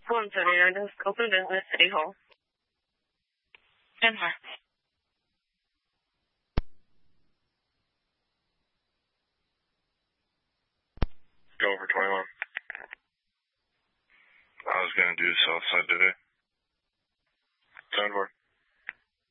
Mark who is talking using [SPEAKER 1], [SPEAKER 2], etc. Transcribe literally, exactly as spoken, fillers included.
[SPEAKER 1] Hello, Antonio. Just open business, City Hall.
[SPEAKER 2] ten four.
[SPEAKER 3] Go over twenty-one. I was going to do Southside today. ten four.